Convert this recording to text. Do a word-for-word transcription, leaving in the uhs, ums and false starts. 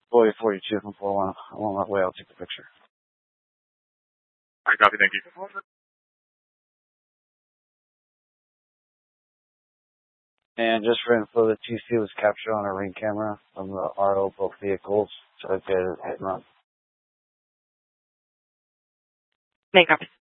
Boy forty-two from four one. I'm on my way. I'll take the picture. I copy. Thank you. And just for info, the T C was captured on a ring camera from the R O both vehicles. So I did hit and run. Make up.